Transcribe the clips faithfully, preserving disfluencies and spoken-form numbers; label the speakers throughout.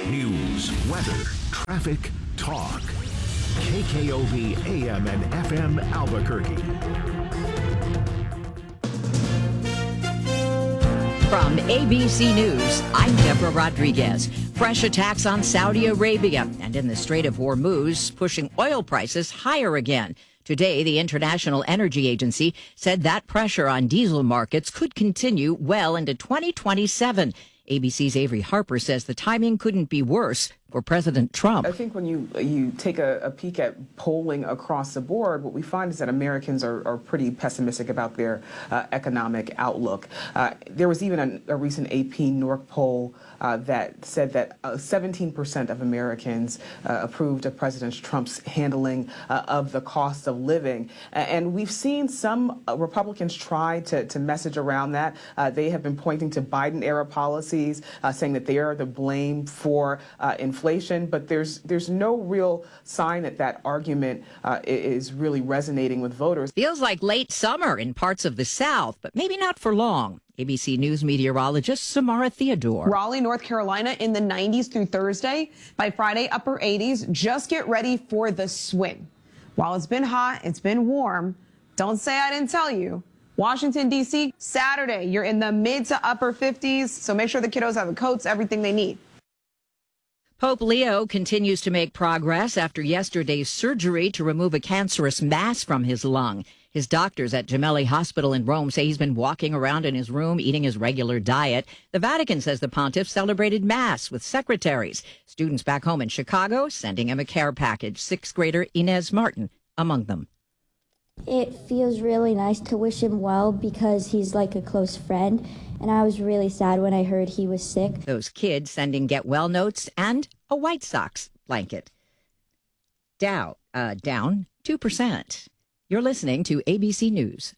Speaker 1: News, weather, traffic, talk. K K O B A M and F M Albuquerque.
Speaker 2: From A B C News, I'm Deborah Rodriguez. Fresh attacks on Saudi Arabia and in the Strait of Hormuz pushing oil prices higher again. Today, the International Energy Agency said that pressure on diesel markets could continue well into twenty twenty-seven. A B C's Avery Harper says the timing couldn't be worse for President Trump.
Speaker 3: I think when you you take a, a peek at polling across the board, what we find is that Americans are, are pretty pessimistic about their uh, economic outlook. Uh, there was even a, a recent A P Norc poll uh, that said that uh, seventeen percent of Americans uh, approved of President Trump's handling uh, of the cost of living. And we've seen some uh, Republicans try to, to message around that. Uh, they have been pointing to Biden-era policies, uh, saying that they are the blame for uh, inflation. Inflation, but there's there's no real sign that that argument uh, is really resonating with voters.
Speaker 2: Feels like late summer in parts of the South, but maybe not for long. A B C News meteorologist Samara Theodore.
Speaker 4: Raleigh, North Carolina in the nineties through Thursday. By Friday, upper eighties. Just get ready for the swing. While it's been hot, it's been warm. Don't say I didn't tell you. Washington, D C, Saturday, you're in the mid to upper fifties, so make sure the kiddos have the coats, everything they need.
Speaker 2: Pope Leo continues to make progress after yesterday's surgery to remove a cancerous mass from his lung. His doctors at Gemelli Hospital in Rome say he's been walking around in his room, eating his regular diet. The Vatican says the pontiff celebrated Mass with secretaries. Students back home in Chicago sending him a care package. Sixth grader Inez Martin among them.
Speaker 5: It feels really nice to wish him well because he's like a close friend. And I was really sad when I heard he was sick.
Speaker 2: Those kids sending get well notes and a White Sox blanket. Dow, uh, down two percent. You're listening to A B C News.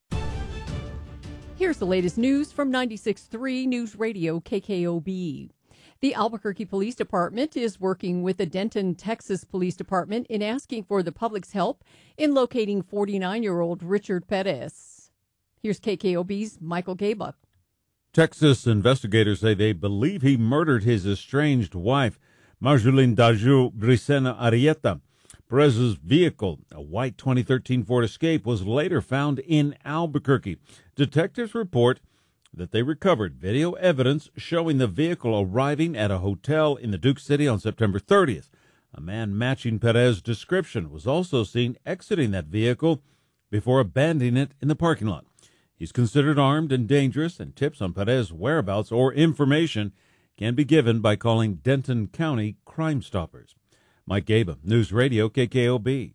Speaker 6: Here's the latest news from ninety-six point three News Radio K K O B. The Albuquerque Police Department is working with the Denton, Texas Police Department in asking for the public's help in locating forty-nine-year-old Richard Perez. Here's K K O B's Michael Gaba.
Speaker 7: Texas investigators say they believe he murdered his estranged wife, Marjolin Daju Brisena Arieta. Perez's vehicle, a white twenty thirteen Ford Escape, was later found in Albuquerque. Detectives report that they recovered video evidence showing the vehicle arriving at a hotel in the Duke City on September thirtieth. A man matching Perez's description was also seen exiting that vehicle before abandoning it in the parking lot. He's considered armed and dangerous, and tips on Perez's whereabouts or information can be given by calling Denton County Crime Stoppers. Mike Gaba, News Radio K K O B.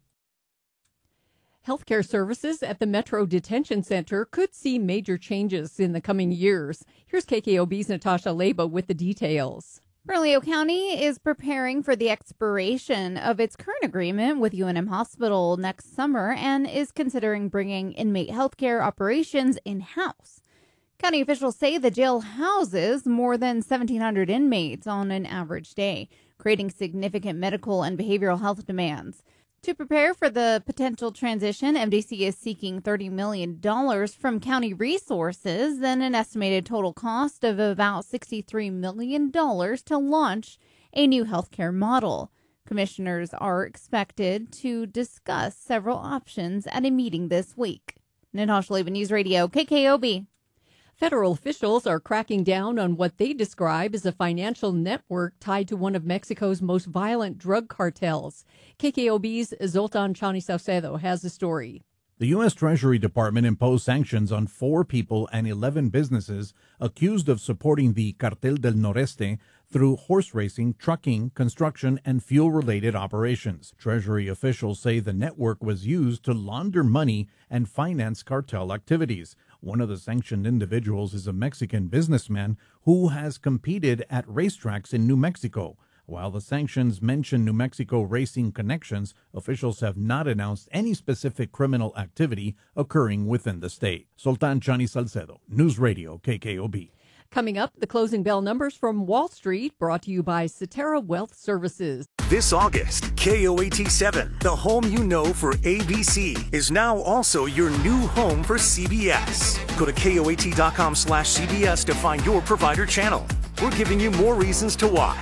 Speaker 6: Healthcare services at the Metro Detention Center could see major changes in the coming years. Here's K K O B's Natasha Leba with the details.
Speaker 8: Bernalillo County is preparing for the expiration of its current agreement with U N M Hospital next summer and is considering bringing inmate healthcare operations in-house. County officials say the jail houses more than seventeen hundred inmates on an average day, creating significant medical and behavioral health demands. To prepare for the potential transition, M D C is seeking thirty million dollars from county resources and an estimated total cost of about sixty-three million dollars to launch a new healthcare model. Commissioners are expected to discuss several options at a meeting this week. Natasha Leva, News Radio, K K O B.
Speaker 6: Federal officials are cracking down on what they describe as a financial network tied to one of Mexico's most violent drug cartels. K K O B's Zoltan Chani Saucedo has the story.
Speaker 9: The U S. Treasury Department imposed sanctions on four people and eleven businesses accused of supporting the Cartel del Noreste through horse racing, trucking, construction, and fuel-related operations. Treasury officials say the network was used to launder money and finance cartel activities. One of the sanctioned individuals is a Mexican businessman who has competed at racetracks in New Mexico. While the sanctions mention New Mexico racing connections, officials have not announced any specific criminal activity occurring within the state. Sultan Chani Salcedo, News Radio, K K O B.
Speaker 6: Coming up, the closing bell numbers from Wall Street, brought to you by Cetera Wealth Services.
Speaker 10: This August, K O A T seven, the home you know for A B C, is now also your new home for C B S. Go to K O A T dot com slash C B S to find your provider channel. We're giving you more reasons to watch.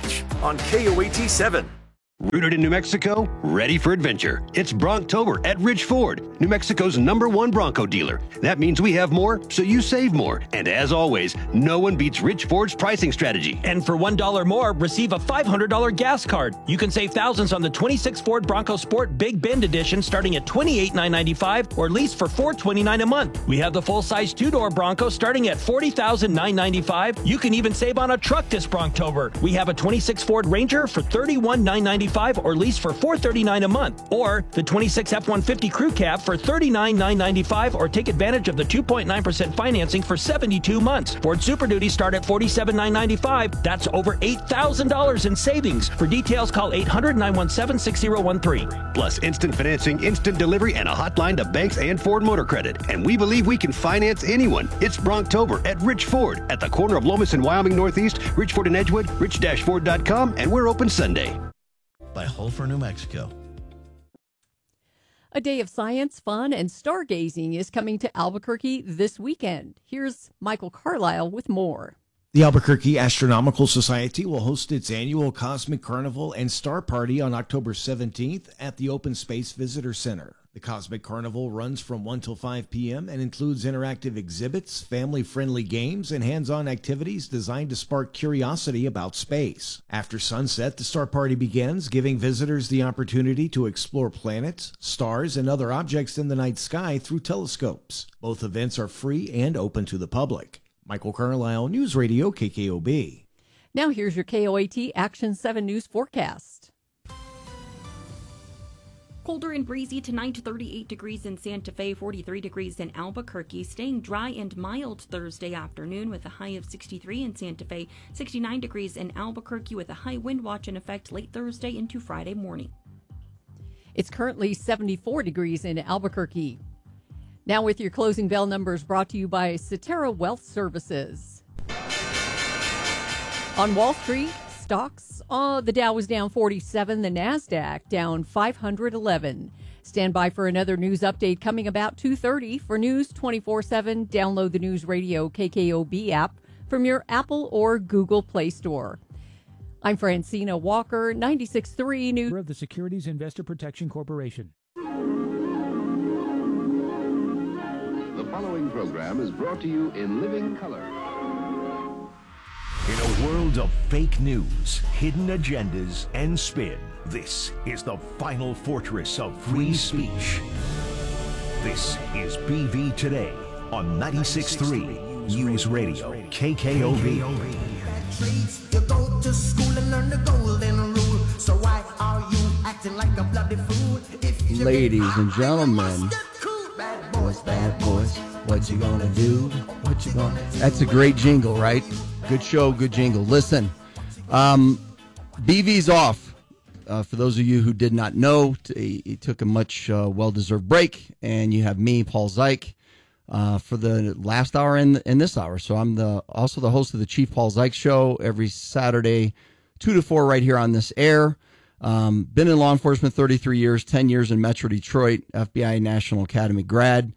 Speaker 10: on K O A T seven.
Speaker 11: Rooted in New Mexico, ready for adventure. It's Bronctober at Rich Ford, New Mexico's number one Bronco dealer. That means we have more, so you save more. And as always, no one beats Rich Ford's pricing strategy.
Speaker 12: And for one dollar more, receive a five hundred dollars gas card. You can save thousands on the twenty-six Ford Bronco Sport Big Bend Edition starting at twenty-eight thousand nine hundred ninety-five dollars or lease for four hundred twenty-nine dollars a month. We have the full-size two-door Bronco starting at forty thousand nine hundred ninety-five dollars. You can even save on a truck this Bronctober. We have a twenty-six Ford Ranger for thirty-one thousand nine hundred ninety-five dollars or lease for four hundred thirty-nine dollars a month, or the twenty-six F one fifty Crew Cab for thirty-nine thousand nine hundred ninety-five dollars or take advantage of the two point nine percent financing for seventy-two months. Ford Super Duty start at forty-seven thousand nine hundred ninety-five dollars. That's over eight thousand dollars in savings. For details, call eight hundred, nine one seven, six zero one three.
Speaker 11: Plus instant financing, instant delivery, and a hotline to banks and Ford Motor Credit. And we believe we can finance anyone. It's Bronctober at Rich Ford at the corner of Lomas and Wyoming Northeast, Rich Ford and Edgewood, rich dash ford dot com, and we're open Sunday.
Speaker 13: By Holfer, New Mexico.
Speaker 6: A day of science, fun, and stargazing is coming to Albuquerque this weekend. Here's Michael Carlisle with more.
Speaker 14: The Albuquerque Astronomical Society will host its annual Cosmic Carnival and Star Party on October seventeenth at the Open Space Visitor Center. The Cosmic Carnival runs from one till five p.m. and includes interactive exhibits, family-friendly games, and hands-on activities designed to spark curiosity about space. After sunset, the Star Party begins, giving visitors the opportunity to explore planets, stars, and other objects in the night sky through telescopes. Both events are free and open to the public. Michael Carlisle, News Radio K K O B.
Speaker 6: Now here's your K O A T Action seven News forecast.
Speaker 15: Colder and breezy tonight, thirty-eight degrees in Santa Fe, forty-three degrees in Albuquerque. Staying dry and mild Thursday afternoon with a high of sixty-three in Santa Fe, sixty-nine degrees in Albuquerque with a high wind watch in effect late Thursday into Friday morning.
Speaker 6: It's currently seventy-four degrees in Albuquerque. Now with your closing bell numbers brought to you by Cetera Wealth Services. On Wall Street, stocks, uh, the Dow was down forty-seven, the NASDAQ down five hundred eleven. Stand by for another news update coming about two thirty. For News twenty-four seven, download the News Radio K K O B app from your Apple or Google Play Store. I'm Francina Walker, ninety-six point three News.
Speaker 16: Of the Securities Investor Protection Corporation.
Speaker 17: The following program is brought to you in living color.
Speaker 1: In a world of fake news, hidden agendas, and spin, this is the final fortress of free speech. This is B V Today on ninety-six point three News Radio K K O B.
Speaker 18: You go to school and learn the golden rule. So why are you acting like a bloody fool?
Speaker 19: Ladies and gentlemen, boys, bad boys, what you gonna do? What you gonna do? That's a great jingle, right? Good show, good jingle. Listen, um, B V's off. Uh, for those of you who did not know, t- he took a much uh, well-deserved break, and you have me, Paul Zeich, uh, for the last hour and in this hour. So I'm the also the host of the Chief Paul Zeich Show every Saturday, two to four, right here on this air. Um, been in law enforcement thirty-three years, ten years in Metro Detroit, F B I National Academy grad.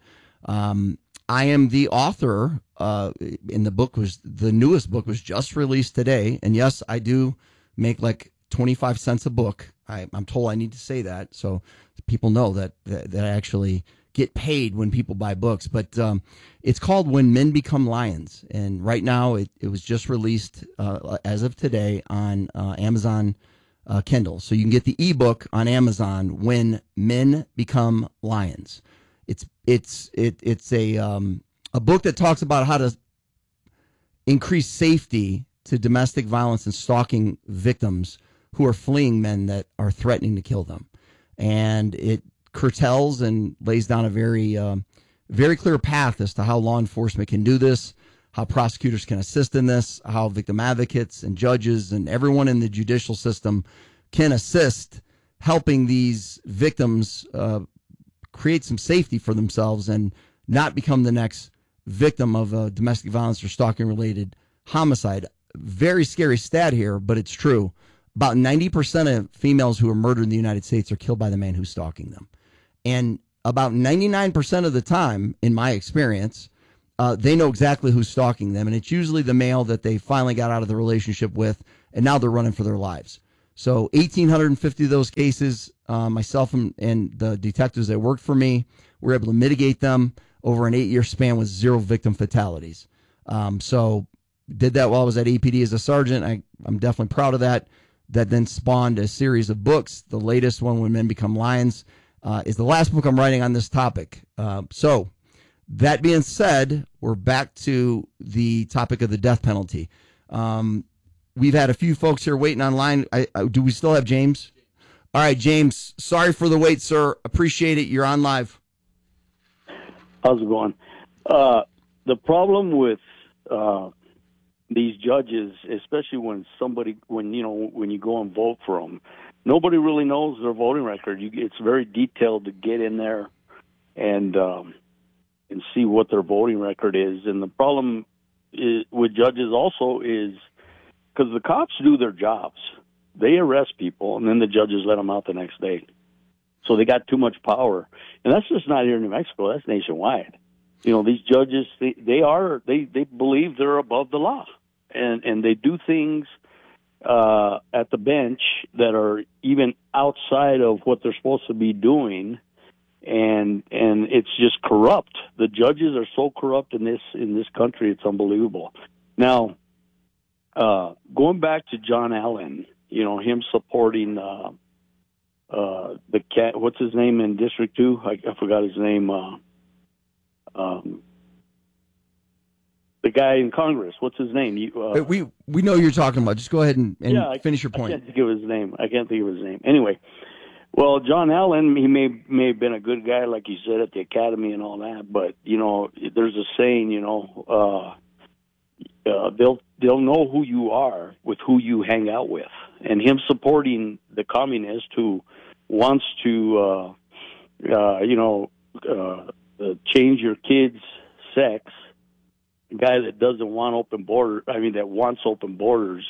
Speaker 19: Um, I am the author. Uh, in the book was the newest book was just released today, and yes, I do make like twenty-five cents a book. I, I'm told I need to say that so people know that, that that I actually get paid when people buy books. But um, it's called When Men Become Lions, and right now it, it was just released uh, as of today on uh, Amazon uh, Kindle. So you can get the ebook on Amazon. When Men Become Lions. It's it's it it's a um, a book that talks about how to increase safety to domestic violence and stalking victims who are fleeing men that are threatening to kill them. And it curtails and lays down a very, um, very clear path as to how law enforcement can do this, how prosecutors can assist in this, how victim advocates and judges and everyone in the judicial system can assist helping these victims uh, create some safety for themselves and not become the next victim of a domestic violence or stalking related homicide. Very scary stat here, but it's true. About ninety percent of females who are murdered in the United States are killed by the man who's stalking them. And about ninety-nine percent of the time, in my experience, uh, they know exactly who's stalking them. And it's usually the male that they finally got out of the relationship with and now they're running for their lives. So one thousand eight hundred fifty of those cases, uh, myself and, and the detectives that worked for me were able to mitigate them over an eight-year span with zero victim fatalities. Um, so did that while I was at A P D as a sergeant. I, I'm definitely proud of that. That then spawned a series of books. The latest one, When Men Become Lions, uh, is the last book I'm writing on this topic. Uh, so that being said, we're back to the topic of the death penalty. Um, we've had a few folks here waiting online. I, I, do we still have James? All right, James, sorry for the wait, sir. Appreciate it. You're on live.
Speaker 20: How's it going? Uh, the problem with uh, these judges, especially when somebody, when you know, when you go and vote for them, nobody really knows their voting record. You, it's very detailed to get in there and um, and see what their voting record is. And the problem is, with judges also is because the cops do their jobs. They arrest people, and then the judges let them out the next day. So they got too much power. And that's just not here in New Mexico. That's nationwide. You know, these judges, they, they are, they, they believe they're above the law. And, and they do things uh, at the bench that are even outside of what they're supposed to be doing. And and it's just corrupt. The judges are so corrupt in this in this country, it's unbelievable. Now, uh, going back to John Allen, you know, him supporting uh, uh, the cat. What's his name in District Two? I, I forgot his name. Uh, um, the guy in Congress. What's his name? You, uh,
Speaker 19: we we know who you're talking about. Just go ahead and, and
Speaker 20: yeah,
Speaker 19: finish your
Speaker 20: I,
Speaker 19: point.
Speaker 20: I can't think of his name. I can't think of his name. Anyway. Well, John Allen, he may may have been a good guy, like you said, at the academy and all that. But you know, there's a saying, you know, uh, uh, they'll they'll know who you are with who you hang out with. And him supporting the communist who wants to, uh, uh, you know, uh, uh, change your kid's sex, a guy that doesn't want open border, I mean, that wants open borders.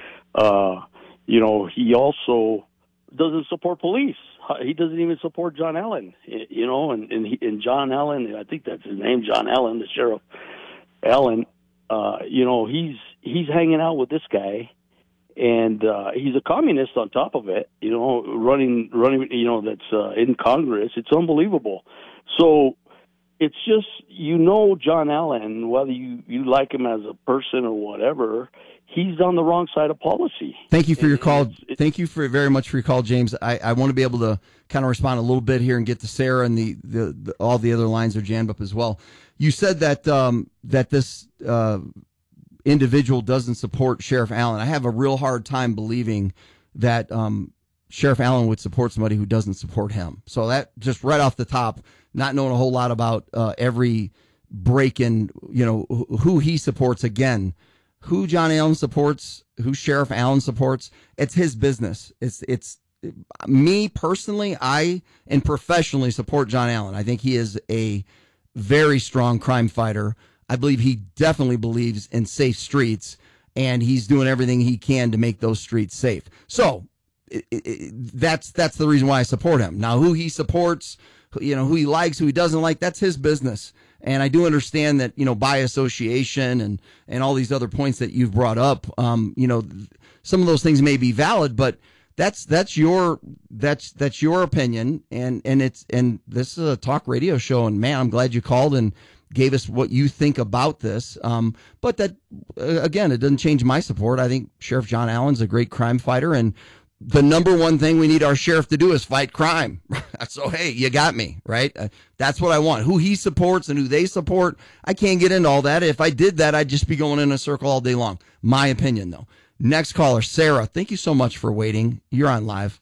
Speaker 20: Uh, you know, he also doesn't support police. He doesn't even support John Allen, you know, and and, he, and John Allen, I think that's his name, John Allen, the sheriff Allen. Uh, you know, he's he's hanging out with this guy, and uh, he's a communist on top of it. You know, running running, you know, that's uh, in Congress. It's unbelievable. So it's just, you know, John Allen, whether you you like him as a person or whatever, he's on the wrong side of policy.
Speaker 19: Thank you for your call. It's, it's, Thank you for very much for your call, James. I, I want to be able to kind of respond a little bit here and get to Sarah, and the, the, the all the other lines are jammed up as well. You said that um, that this uh, individual doesn't support Sheriff Allen. I have a real hard time believing that um, Sheriff Allen would support somebody who doesn't support him. So that just right off the top, not knowing a whole lot about uh, every break in, you know, who he supports again. Who John Allen supports, who Sheriff Allen supports, it's his business. It's it's me personally, I and professionally support John Allen. I think he is a very strong crime fighter. I believe he definitely believes in safe streets, and he's doing everything he can to make those streets safe. So it, it, that's that's the reason why I support him. Now, who he supports, you know, who he likes, who he doesn't like, that's his business. And I do understand that, you know, by association and, and all these other points that you've brought up, um, you know, some of those things may be valid, but that's, that's your, that's, that's your opinion. And, and it's, and this is a talk radio show, and man, I'm glad you called and gave us what you think about this. Um, but that, uh, again, it doesn't change my support. I think Sheriff John Allen's a great crime fighter, and the number one thing we need our sheriff to do is fight crime. So, hey, you got me, right? Uh, that's what I want. Who he supports and who they support, I can't get into all that. If I did that, I'd just be going in a circle all day long. My opinion, though. Next caller, Sarah. Thank you so much for waiting. You're on live.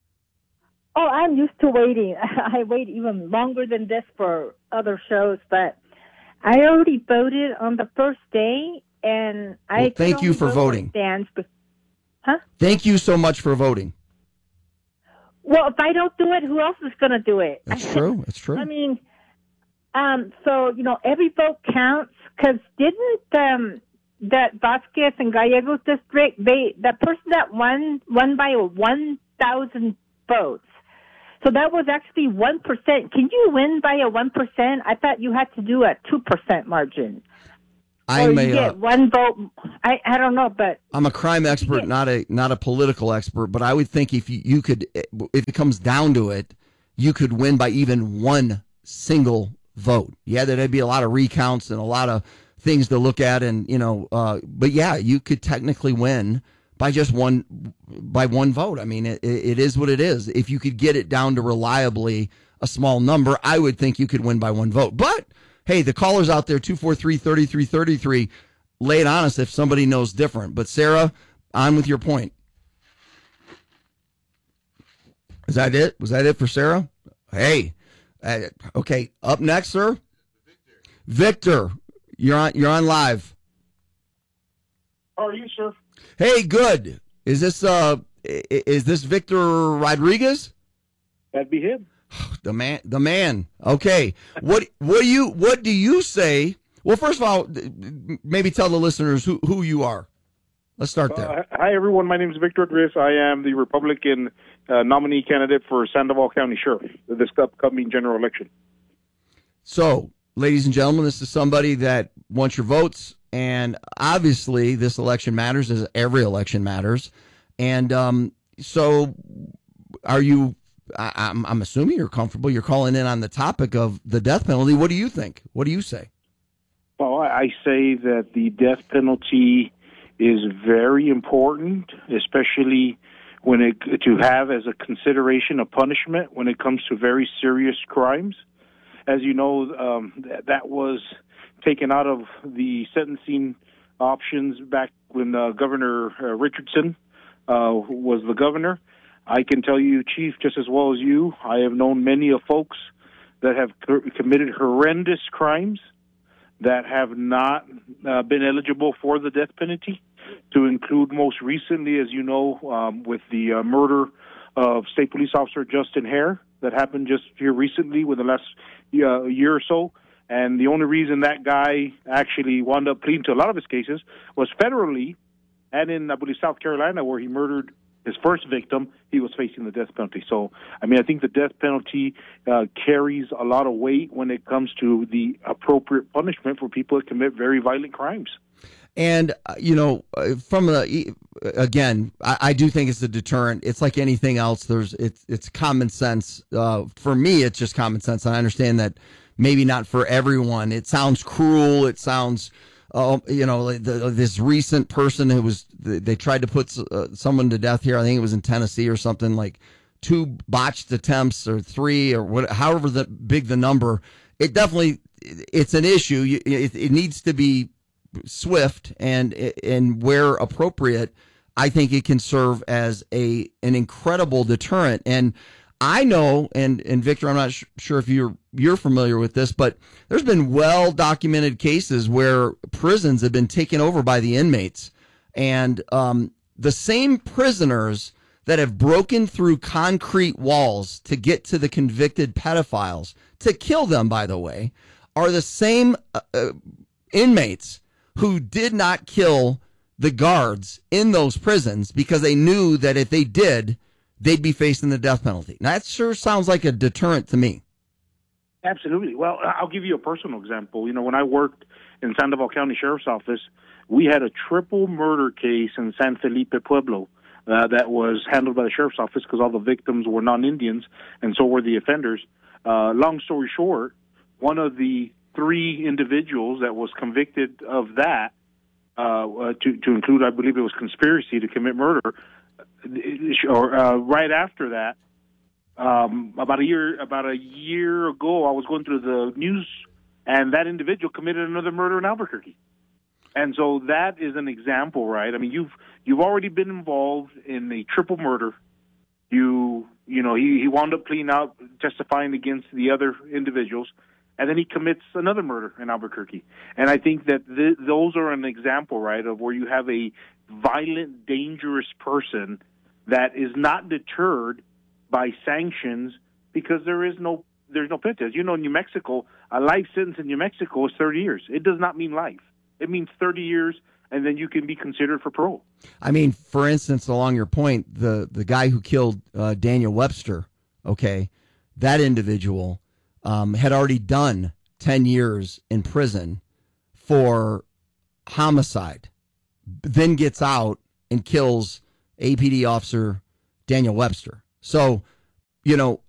Speaker 21: Oh, I'm used to waiting. I wait even longer than this for other shows, but I already voted on the first day, and I
Speaker 19: well, thank you for voting.
Speaker 21: Stands, but Huh?
Speaker 19: Thank you so much for voting.
Speaker 21: Well, if I don't do it, who else is going to do it?
Speaker 19: That's true. That's true.
Speaker 21: I mean, um, so, you know, every vote counts, because didn't um, that Vasquez and Gallegos district, they the person that won won by one thousand votes. So that was actually one percent. Can you win by a one percent? I thought you had to do a two percent margin.
Speaker 19: I'm
Speaker 21: or you
Speaker 19: a,
Speaker 21: get
Speaker 19: uh,
Speaker 21: one vote. I, I don't know, but
Speaker 19: I'm a crime expert, not a not a political expert, but I would think if you, you could, if it comes down to it, you could win by even one single vote. Yeah, there'd be a lot of recounts and a lot of things to look at, and you know, uh, but yeah, you could technically win by just one by one vote. I mean, it, it is what it is. If you could get it down to reliably a small number, I would think you could win by one vote. But hey, the callers out there, two four three, three three three three, lay it on us if somebody knows different. But Sarah, on with your point. Is that it? Was that it for Sarah? Hey, uh, okay. Up next, sir. Victor, you're on. You're on live.
Speaker 3: How are you, sir?
Speaker 19: Hey, good. Is this uh is this Victor Rodriguez?
Speaker 3: That'd be him.
Speaker 19: The man, the man. Okay. What what do you what do you say? Well, first of all, maybe tell the listeners who, who you are. Let's start there.
Speaker 3: Uh, hi, everyone. My name is Victor Rodriguez. I am the Republican uh, nominee candidate for Sandoval County Sheriff this upcoming general election.
Speaker 19: So, ladies and gentlemen, this is somebody that wants your votes, and obviously this election matters, as every election matters. And um, so, are you? I, I'm, I'm assuming you're comfortable. You're calling in on the topic of the death penalty. What do you think? What do you say?
Speaker 3: Well, I say that the death penalty is very important, especially when it to have as a consideration a punishment when it comes to very serious crimes. As you know, um, th- that was taken out of the sentencing options back when uh, Governor uh, Richardson uh, was the governor. I can tell you, Chief, just as well as you, I have known many of folks that have co- committed horrendous crimes that have not uh, been eligible for the death penalty, to include most recently, as you know, um, with the uh, murder of State Police Officer Justin Hare that happened just here recently within the last uh, year or so. And the only reason that guy actually wound up pleading to a lot of his cases was federally, and in, I believe, South Carolina, where he murdered his first victim, he was facing the death penalty. So, I mean, I think the death penalty uh, carries a lot of weight when it comes to the appropriate punishment for people that commit very violent crimes.
Speaker 19: And, uh, you know, uh, from the, again, I, I do think it's a deterrent. It's like anything else. There's, it's, it's common sense. Uh, for me, it's just common sense. I understand that maybe not for everyone. It sounds cruel. It sounds, uh, you know, the, this recent person who was, they tried to put uh, someone to death here. I think it was in Tennessee or something, like two botched attempts or three or what, however the big the number. It definitely, it's an issue. It, it needs to be swift, and and where appropriate, I think it can serve as a an incredible deterrent. And I know, and and Victor, I'm not sh- sure if you're you're familiar with this, but there's been well documented cases where prisons have been taken over by the inmates, and um, the same prisoners that have broken through concrete walls to get to the convicted pedophiles, to kill them, by the way, are the same uh, uh, inmates who did not kill the guards in those prisons because they knew that if they did, they'd be facing the death penalty. Now, that sure sounds like a deterrent to me.
Speaker 3: Absolutely. Well, I'll give you a personal example. You know, when I worked in Sandoval County Sheriff's Office, we had a triple murder case in San Felipe Pueblo uh, that was handled by the Sheriff's Office because all the victims were non-Indians, and so were the offenders. Uh, long story short, one of the three individuals that was convicted of that, uh, uh, to, to include, I believe it was conspiracy to commit murder, or uh, right after that, um, about a year about a year ago, I was going through the news, and that individual committed another murder in Albuquerque. And so that is an example, right? I mean, you've you've already been involved in a triple murder. You you know he, he wound up pleading out, testifying against the other individuals. And then he commits another murder in Albuquerque. And I think that th- those are an example, right, of where you have a violent, dangerous person that is not deterred by sanctions because there is no there's no penalty. As you know, in New Mexico, a life sentence in New Mexico is thirty years. It does not mean life. It means thirty years, and then you can be considered for parole.
Speaker 19: I mean, for instance, along your point, the, the guy who killed uh, Daniel Webster, okay, that individual Um, had already done ten years in prison for homicide, then gets out and kills A P D officer Daniel Webster. So, you know,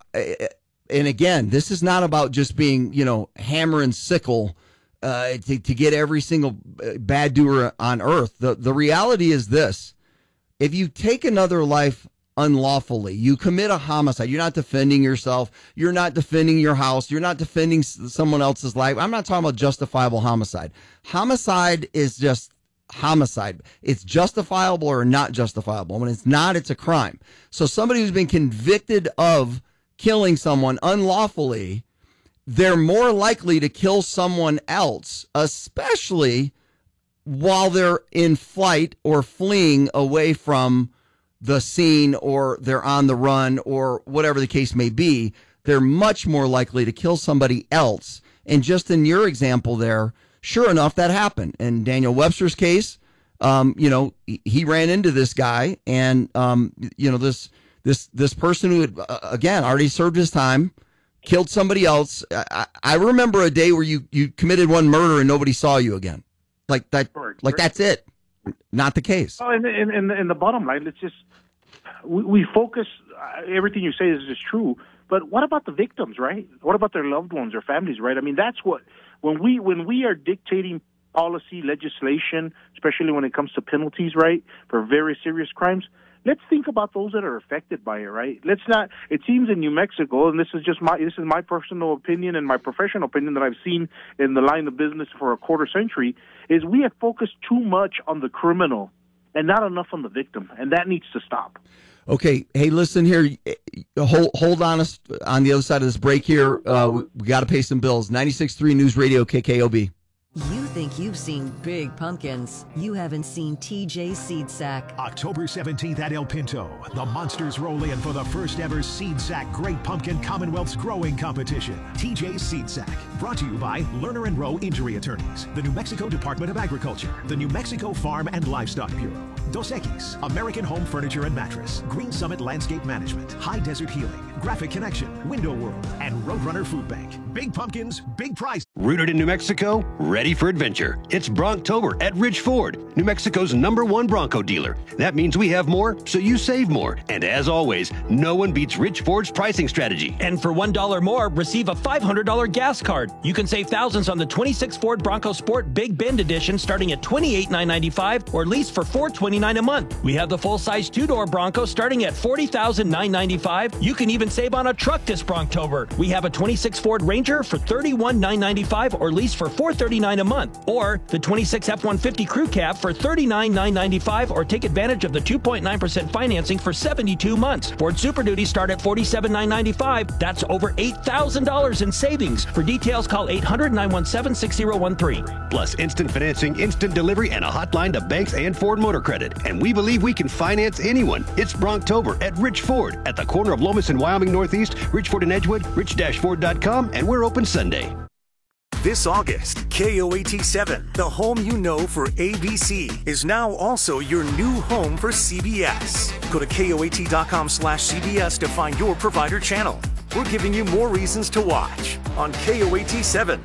Speaker 19: and again, this is not about just being, you know, hammer and sickle uh, to, to get every single bad doer on earth. The, the reality is this. If you take another life unlawfully, you commit a homicide, you're not defending yourself, you're not defending your house, you're not defending someone else's life. I'm not talking about justifiable homicide. Homicide is just homicide. It's justifiable or not justifiable. When it's not, it's a crime. So somebody who's been convicted of killing someone unlawfully, they're more likely to kill someone else, especially while they're in flight or fleeing away from the scene, or they're on the run, or whatever the case may be. They're much more likely to kill somebody else. And just in your example there, sure enough, that happened. In Daniel Webster's case, um, you know, he, he ran into this guy, and um, you know, this this this person who had uh, again already served his time, killed somebody else. I, I remember a day where you you committed one murder and nobody saw you again, like that, like that's it. Not the case.
Speaker 3: Oh, and and and, and the bottom line, let's just we, we focus. Uh, everything you say is just true. But what about the victims, right? What about their loved ones or families, right? I mean, that's what when we when we are dictating policy, legislation, especially when it comes to penalties, right, for very serious crimes. Let's think about those that are affected by it, right? Let's not. It seems in New Mexico, and this is just my this is my personal opinion and my professional opinion that I've seen in the line of business for a quarter century, is we have focused too much on the criminal and not enough on the victim, and that needs to stop.
Speaker 19: Okay, hey, listen here. Hold hold on us on the other side of this break here. Uh, we we got to pay some bills. ninety-six point three News Radio K K O B.
Speaker 4: You think you've seen big pumpkins. You haven't seen T J Seed Sack.
Speaker 1: October seventeenth at El Pinto, the Monsters roll in for the first ever Seed Sack Great Pumpkin Commonwealth's Growing Competition. T J Seed Sack, brought to you by Lerner and Rowe Injury Attorneys, the New Mexico Department of Agriculture, the New Mexico Farm and Livestock Bureau, Dos Equis, American Home Furniture and Mattress, Green Summit Landscape Management, High Desert Healing, Graphic Connection, Window World, and Roadrunner Food Bank. Big pumpkins, big price.
Speaker 11: Rooted in New Mexico, ready for adventure. It's Bronctober at Ridge Ford, New Mexico's number one Bronco dealer. That means we have more, so you save more. And as always, no one beats Ridge Ford's pricing strategy.
Speaker 12: And for one dollar more, receive a five hundred dollars gas card. You can save thousands on the twenty-six Ford Bronco Sport Big Bend Edition starting at twenty-eight thousand nine hundred ninety-five dollars or lease for four hundred twenty-nine dollars a month. We have the full-size two-door Bronco starting at forty thousand nine hundred ninety-five dollars. You can even save on a truck this Bronctober. We have a twenty-six Ford Ranger for thirty-one thousand nine hundred ninety-five dollars or lease for four hundred thirty-nine dollars a month. Or the twenty-six F one fifty Crew Cab for thirty-nine thousand nine hundred ninety-five dollars or take advantage of the two point nine percent financing for seventy-two months. Ford Super Duty start at forty-seven thousand nine hundred ninety-five dollars. That's over eight thousand dollars in savings. For details, call eight hundred nine one seven six zero one three.
Speaker 11: Plus instant financing, instant delivery, and a hotline to banks and Ford Motor Credit. And we believe we can finance anyone. It's Bronctober at Ridge Ford at the corner of Lomas and Wyoming Northeast, Ridgeford and Edgewood, rich dash ford dot com, and we're open Sunday.
Speaker 10: This August, K O A T seven, the home you know for A B C, is now also your new home for C B S. Go to K O A T dot com slash C B S to find your provider channel. We're giving you more reasons to watch on K O A T seven.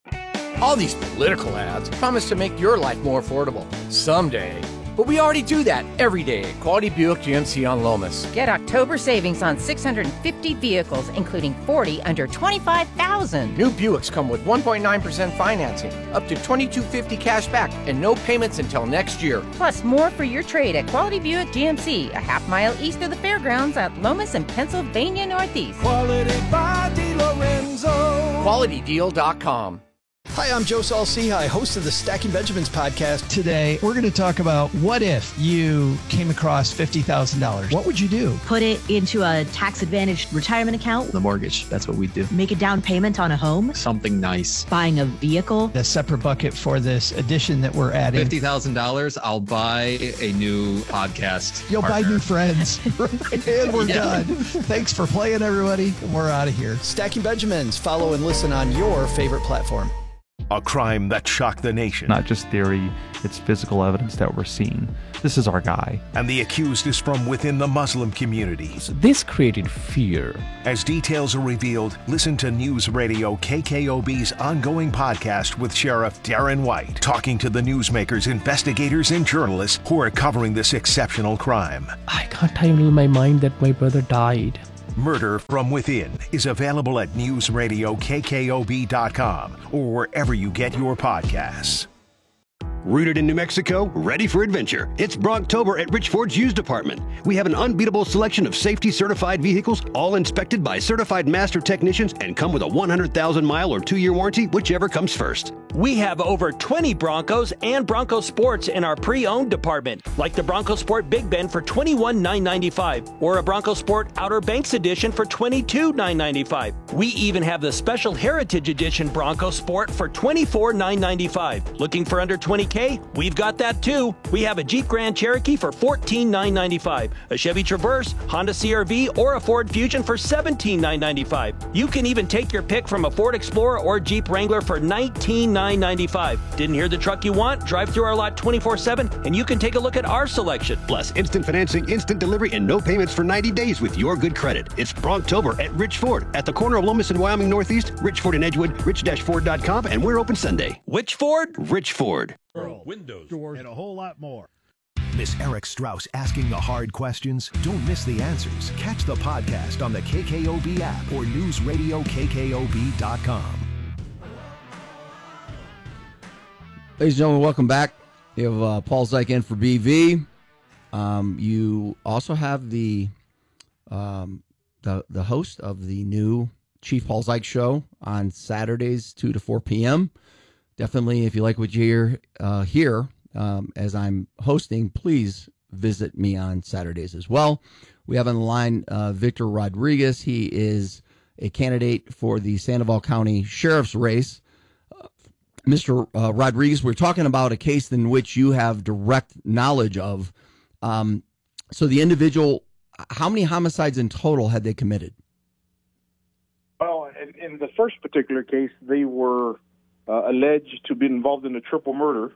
Speaker 22: All these political ads promise to make your life more affordable. Someday. But we already do that every day at Quality Buick G M C on Lomas.
Speaker 23: Get October savings on six hundred fifty vehicles, including forty under twenty-five thousand dollars.
Speaker 22: New Buicks come with one point nine percent financing, up to twenty-two fifty cash back, and no payments until next year.
Speaker 23: Plus more for your trade at Quality Buick G M C, a half mile east of the fairgrounds at Lomas and Pennsylvania Northeast.
Speaker 18: Quality by DiLorenzo.
Speaker 22: Quality Deal dot com.
Speaker 24: Hi, I'm Joe Saul-Sehy, host of the Stacking Benjamins podcast.
Speaker 25: Today, we're going to talk about what if you came across fifty thousand dollars? What would you do?
Speaker 26: Put it into a tax-advantaged retirement account.
Speaker 25: The mortgage, that's what we do.
Speaker 26: Make a down payment on a home.
Speaker 25: Something nice.
Speaker 26: Buying a vehicle.
Speaker 25: A separate bucket for this addition that we're adding.
Speaker 27: fifty thousand dollars, I'll buy a new podcast
Speaker 25: You'll
Speaker 27: partner.
Speaker 25: buy new friends. And we're
Speaker 27: Yeah.
Speaker 25: done. Thanks for playing, everybody. We're out of here.
Speaker 24: Stacking Benjamins. Follow and listen on your favorite platform.
Speaker 1: A crime that shocked the nation.
Speaker 2: Not just theory, it's physical evidence that we're seeing. This is our guy.
Speaker 1: And the accused is from within the Muslim community.
Speaker 2: So this created fear.
Speaker 1: As details are revealed, listen to News Radio K K O B's ongoing podcast with Sheriff Darren White, talking to the newsmakers, investigators, and journalists who are covering this exceptional crime.
Speaker 2: I can't handle my mind that my brother died.
Speaker 1: Murder from Within is available at news radio k k o b dot com or wherever you get your podcasts.
Speaker 11: Rooted in New Mexico, ready for adventure. It's Bronktober at Rich Ford's Used Department. We have an unbeatable selection of safety-certified vehicles, all inspected by certified master technicians and come with a one hundred thousand mile or two-year warranty, whichever comes first.
Speaker 12: We have over twenty Broncos and Bronco Sports in our pre-owned department, like the Bronco Sport Big Bend for twenty-one thousand nine hundred ninety-five dollars or a Bronco Sport Outer Banks Edition for twenty-two thousand nine hundred ninety-five dollars. We even have the Special Heritage Edition Bronco Sport for twenty-four thousand nine hundred ninety-five dollars. Looking for under twenty K? We've got that too. We have a Jeep Grand Cherokee for fourteen thousand nine hundred ninety-five dollars, a Chevy Traverse, Honda C R V, or a Ford Fusion for seventeen thousand nine hundred ninety-five dollars. You can even take your pick from a Ford Explorer or Jeep Wrangler for nineteen thousand nine hundred ninety-five dollars. Didn't hear the truck you want? Drive through our lot twenty-four seven and you can take a look at our selection.
Speaker 11: Plus, instant financing, instant delivery, and no payments for ninety days with your good credit. It's Bronktober at Rich Ford at the corner of Lomas and Wyoming Northeast, Rich Ford in Edgewood, rich dash ford dot com, and we're open Sunday.
Speaker 12: Which Ford?
Speaker 11: Rich Ford.
Speaker 5: Windows, doors, and a whole lot more.
Speaker 1: Miss Eric Strauss asking the hard questions? Don't miss the answers. Catch the podcast on the K K O B app or news radio k k o b dot com.
Speaker 19: Ladies and gentlemen, welcome back. You have uh, Paul Zeik in for B V. Um, you also have the, um, the the host of the new Chief Paul Zeik show on Saturdays, two to four p.m. Definitely, if you like what you hear uh, here, um, as I'm hosting, please visit me on Saturdays as well. We have on the line uh, Victor Rodriguez. He is a candidate for the Sandoval County Sheriff's race. Uh, Mister Uh, Rodriguez, we're talking about a case in which you have direct knowledge of. Um, so the individual, how many homicides in total had they committed?
Speaker 3: Well, in, in the first particular case, they were uh, alleged to be involved in a triple murder.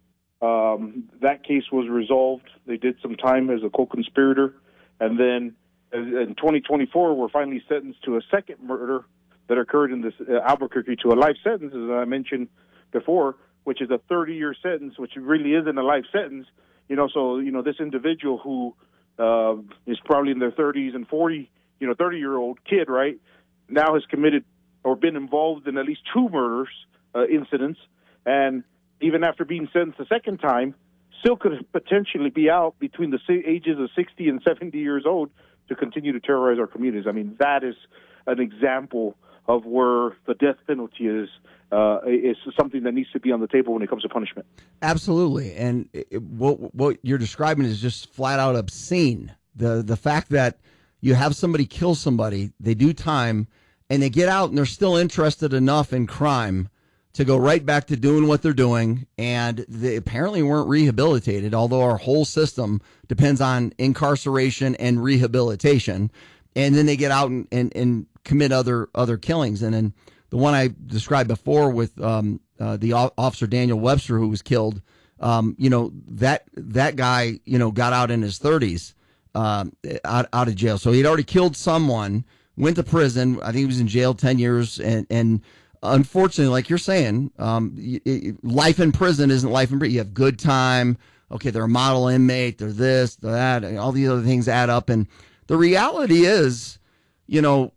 Speaker 3: Um, that case was resolved. They did some time as a co-conspirator, and then in twenty twenty-four, were finally sentenced to a second murder that occurred in this uh, Albuquerque to a life sentence, as I mentioned before, which is a thirty-year sentence, which really isn't a life sentence. You know, so you know this individual who uh, is probably in their thirties and forty, you know, thirty-year-old kid, right, now has committed or been involved in at least two murders uh, incidents, and even after being sentenced a second time, still could potentially be out between the ages of sixty and seventy years old to continue to terrorize our communities. I mean, that is an example of where the death penalty is uh, is something that needs to be on the table when it comes to punishment.
Speaker 19: Absolutely, and it, what what you're describing is just flat out obscene. The the fact that you have somebody kill somebody, they do time, and they get out and they're still interested enough in crime to go right back to doing what they're doing, and they apparently weren't rehabilitated, although our whole system depends on incarceration and rehabilitation. And then they get out and, and, and commit other other killings. And then the one I described before with um, uh, the officer Daniel Webster, who was killed, um, you know, that that guy, you know, got out in his thirties, um, out, out of jail. So he'd already killed someone, went to prison. I think he was in jail ten years, and and unfortunately, like you're saying, um, it, life in prison isn't life in prison. You have good time. Okay, they're a model inmate. They're this, they're that. And all these other things add up. And the reality is, you know,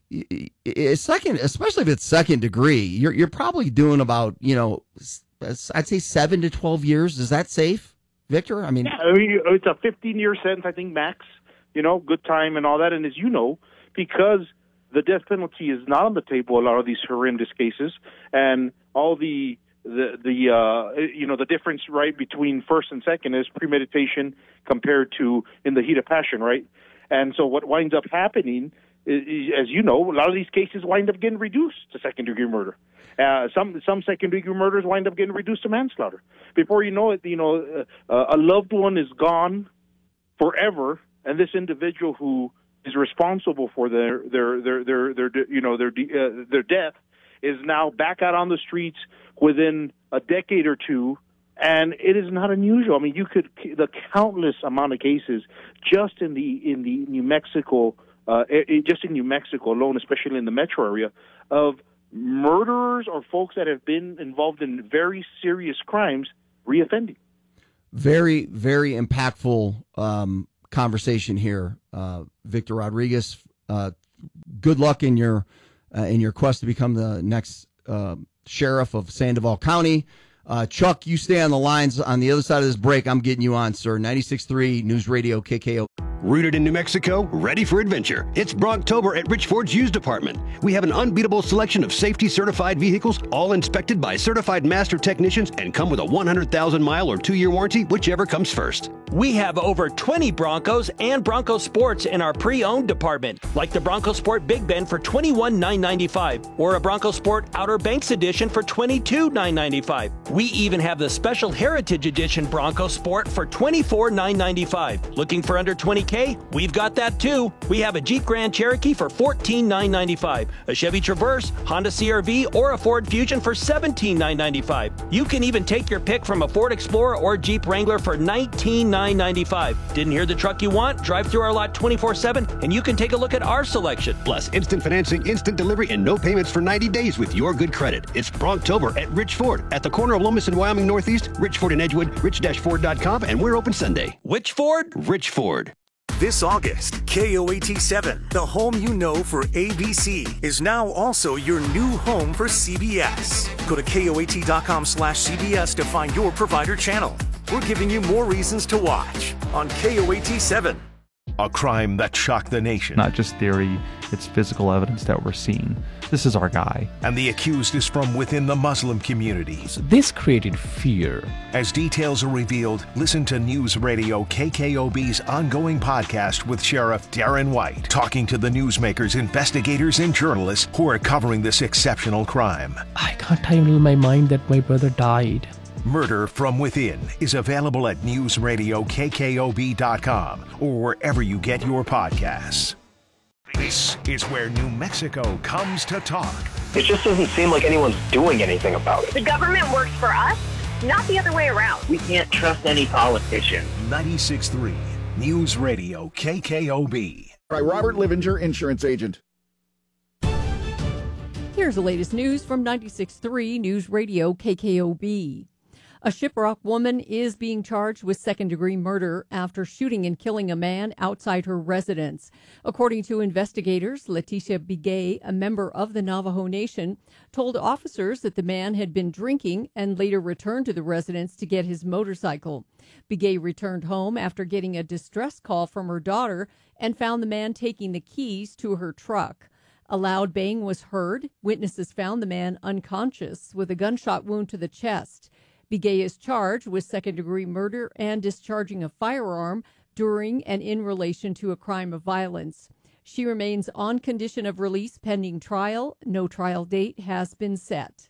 Speaker 19: it's second, especially if it's second degree, you're you're probably doing about, you know, I'd say seven to twelve years. Is that safe, Victor? I mean,
Speaker 3: yeah, I mean, it's a fifteen-year sentence, I think, max. You know, good time and all that. And as you know, because the death penalty is not on the table, a lot of these horrendous cases, and all the the the uh, you know the difference, right, between first and second is premeditation compared to in the heat of passion, right? And so what winds up happening is, as you know, a lot of these cases wind up getting reduced to second degree murder. Uh, some some second degree murders wind up getting reduced to manslaughter. Before you know it, you know uh, a loved one is gone forever, and this individual who is responsible for their their their their, their you know their uh, their death is now back out on the streets within a decade or two, and it is not unusual. I mean, you could the countless amount of cases just in the in the New Mexico, uh, just in New Mexico alone, especially in the metro area, of murderers or folks that have been involved in very serious crimes reoffending.
Speaker 19: Very, very impactful um, conversation here, uh, Victor Rodriguez. Uh, good luck in your uh, in your quest to become the next uh, sheriff of Sandoval County. Uh, Chuck, you stay on the lines. On the other side of this break, I'm getting you on, sir. ninety-six point three News Radio K K O.
Speaker 11: Rooted in New Mexico, ready for adventure. It's Bronktober at Rich Ford's Used Department. We have an unbeatable selection of safety-certified vehicles, all inspected by certified master technicians and come with a one hundred thousand mile or two-year warranty, whichever comes first.
Speaker 12: We have over twenty Broncos and Bronco Sports in our pre-owned department, like the Bronco Sport Big Bend for twenty-one thousand nine hundred ninety-five dollars or a Bronco Sport Outer Banks Edition for twenty-two thousand nine hundred ninety-five dollars. We even have the Special Heritage Edition Bronco Sport for twenty-four thousand nine hundred ninety-five dollars. Looking for under twenty K? We've got that too. We have a Jeep Grand Cherokee for fourteen thousand nine hundred ninety-five dollars, a Chevy Traverse, Honda C R V, or a Ford Fusion for seventeen thousand nine hundred ninety-five dollars. You can even take your pick from a Ford Explorer or Jeep Wrangler for nineteen thousand nine hundred ninety-five dollars. Didn't hear the truck you want? Drive through our lot twenty-four seven and you can take a look at our selection.
Speaker 11: Plus, instant financing, instant delivery, and no payments for ninety days with your good credit. It's Bronktober at Rich Ford at the corner of Lomas and Wyoming Northeast, Rich Ford in Edgewood, rich dash ford dot com, and we're open Sunday.
Speaker 12: Which Ford?
Speaker 11: Rich Ford.
Speaker 10: This August, K O A T seven, the home you know for A B C, is now also your new home for C B S. Go to K O A T dot com slash C B S to find your provider channel. We're giving you more reasons to watch on K O A T seven.
Speaker 1: A crime that shocked the nation.
Speaker 2: Not just theory, it's physical evidence that we're seeing. This is our guy.
Speaker 1: And the accused is from within the Muslim community.
Speaker 6: So this created fear.
Speaker 1: As details are revealed, listen to News Radio K K O B's ongoing podcast with Sheriff Darren White, talking to the newsmakers, investigators, and journalists who are covering this exceptional crime.
Speaker 6: I can't handle my mind that my brother died.
Speaker 1: Murder from Within is available at news radio K K O B dot com or wherever you get your podcasts. This is where New Mexico comes to talk.
Speaker 7: It just doesn't seem like anyone's doing anything about it.
Speaker 8: The government works for us, not the other way around.
Speaker 7: We can't trust any politician.
Speaker 1: ninety-six point three News Radio K K O B.
Speaker 9: By Robert Livinger, insurance agent.
Speaker 13: Here's the latest news from ninety-six point three News Radio K K O B. A Shiprock woman is being charged with second-degree murder after shooting and killing a man outside her residence. According to investigators, Leticia Bigay, a member of the Navajo Nation, told officers that the man had been drinking and later returned to the residence to get his motorcycle. Bigay returned home after getting a distress call from her daughter and found the man taking the keys to her truck. A loud bang was heard. Witnesses found the man unconscious with a gunshot wound to the chest. Bigay is charged with second-degree murder and discharging a firearm during and in relation to a crime of violence. She remains on condition of release pending trial. No trial date has been set.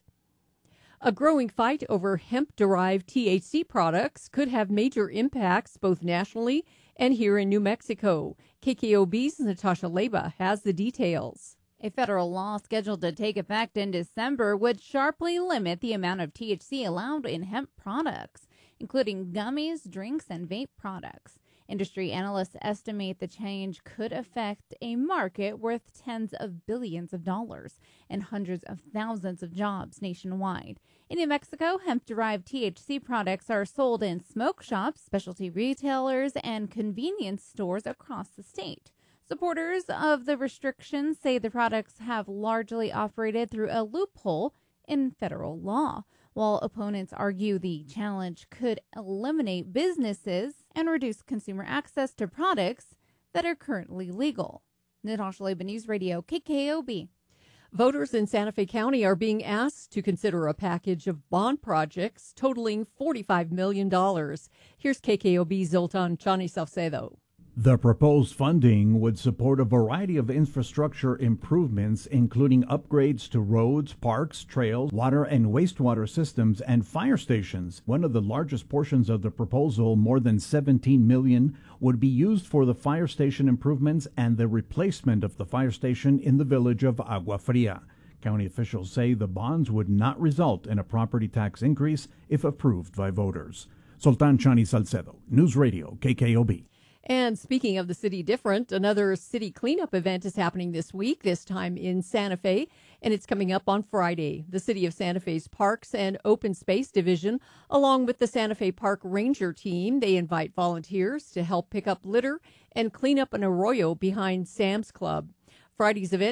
Speaker 13: A growing fight over hemp-derived T H C products could have major impacts both nationally and here in New Mexico. K K O B's Natasha Leba has the details.
Speaker 14: A federal law scheduled to take effect in December would sharply limit the amount of T H C allowed in hemp products, including gummies, drinks, and vape products. Industry analysts estimate the change could affect a market worth tens of billions of dollars and hundreds of thousands of jobs nationwide. In New Mexico, hemp-derived T H C products are sold in smoke shops, specialty retailers, and convenience stores across the state. Supporters of the restrictions say the products have largely operated through a loophole in federal law, while opponents argue the challenge could eliminate businesses and reduce consumer access to products that are currently legal. Natasha Leba, News Radio, K K O B.
Speaker 13: Voters in Santa Fe County are being asked to consider a package of bond projects totaling forty-five million dollars. Here's K K O B Zoltan Chani Salcedo.
Speaker 15: The proposed funding would support a variety of infrastructure improvements, including upgrades to roads, parks, trails, water and wastewater systems, and fire stations. One of the largest portions of the proposal, more than seventeen million dollars, would be used for the fire station improvements and the replacement of the fire station in the village of Agua Fria. County officials say the bonds would not result in a property tax increase if approved by voters. Sultan Chani Salcedo, News Radio, K K O B.
Speaker 13: And speaking of the city different, another city cleanup event is happening this week, this time in Santa Fe, and it's coming up on Friday. The City of Santa Fe's Parks and Open Space Division, along with the Santa Fe Park Ranger team, they invite volunteers to help pick up litter and clean up an arroyo behind Sam's Club. Friday's event